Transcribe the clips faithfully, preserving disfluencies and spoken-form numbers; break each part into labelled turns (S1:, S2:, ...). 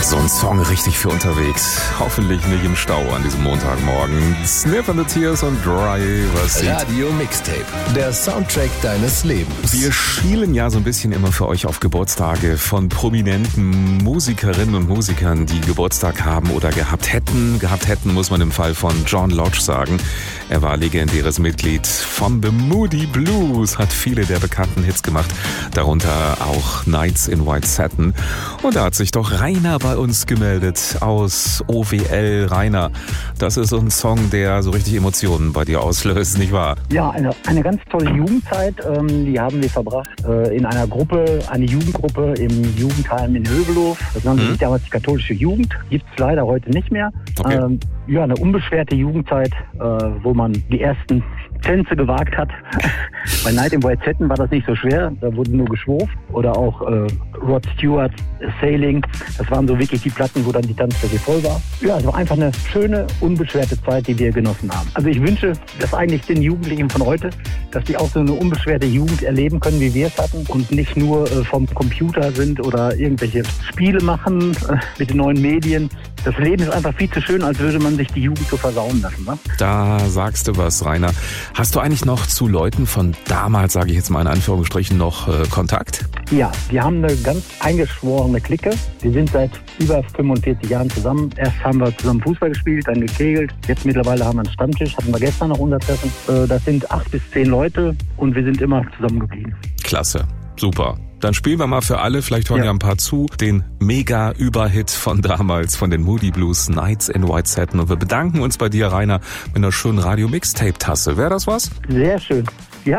S1: So ein Song richtig für unterwegs. Hoffentlich nicht im Stau an diesem Montagmorgen. Sniff and the Tears und Dry Receipt.
S2: Radio Mixtape, der Soundtrack deines Lebens.
S1: Wir schielen ja so ein bisschen immer für euch auf Geburtstage von prominenten Musikerinnen und Musikern, die Geburtstag haben oder gehabt hätten. Gehabt hätten, muss man im Fall von John Lodge sagen. Er war legendäres Mitglied von The Moody Blues, hat viele der bekannten Hits gemacht, darunter auch Nights in White Satin. Und da hat sich doch Rainer bei uns gemeldet aus O W L. Rainer, das ist so ein Song, der so richtig Emotionen bei dir auslöst, nicht wahr?
S3: Ja, eine, eine ganz tolle Jugendzeit, ähm, die haben wir verbracht äh, in einer Gruppe, eine Jugendgruppe im Jugendheim in Hövelhof. Das nannte sich damals die katholische Jugend, gibt es leider heute nicht mehr.
S1: Okay.
S3: Ähm, ja, eine unbeschwerte Jugendzeit, äh, wo man die ersten Tänze gewagt hat. Bei Night in White Satin war das nicht so schwer, da wurde nur geschwurft. Oder auch äh, Rod Stewart, Sailing, das waren so wirklich die Platten, wo dann die Tanzfläche voll war. Ja, es war einfach eine schöne, unbeschwerte Zeit, die wir genossen haben. Also ich wünsche das eigentlich den Jugendlichen von heute, dass die auch so eine unbeschwerte Jugend erleben können, wie wir es hatten und nicht nur äh, vom Computer sind oder irgendwelche Spiele machen äh, mit den neuen Medien. Das Leben ist einfach viel zu schön, als würde man sich die Jugend so versauen lassen. Ne?
S1: Da sagst du was, Rainer. Hast du eigentlich noch zu Leuten von damals, sage ich jetzt mal in Anführungsstrichen, noch äh, Kontakt?
S3: Ja, wir haben eine ganz eingeschworene Clique. Wir sind seit über fünfundvierzig Jahren zusammen. Erst haben wir zusammen Fußball gespielt, dann gekegelt. Jetzt mittlerweile haben wir einen Stammtisch, hatten wir gestern noch unser Treffen. Äh, das sind acht bis zehn Leute und wir sind immer zusammengeblieben.
S1: Klasse, super. Dann spielen wir mal für alle, vielleicht hören ja,
S3: Ja.
S1: ein paar zu, den Mega-Überhit von damals, von den Moody Blues, Nights in White Satin. Und wir bedanken uns bei dir, Rainer, mit einer schönen Radio-Mixtape-Tasse. Wäre das was?
S3: Sehr schön. Ja,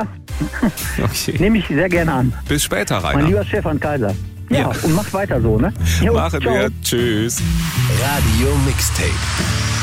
S1: Okay.
S3: nehme ich sehr gerne an.
S1: Bis später,
S3: Mein
S1: Rainer.
S3: lieber Stefan Kaiser. Ja,
S1: Ja.
S3: und mach weiter so, ne? Jo,
S1: Machen
S3: ciao.
S1: wir. Tschüss.
S2: Radio Mixtape.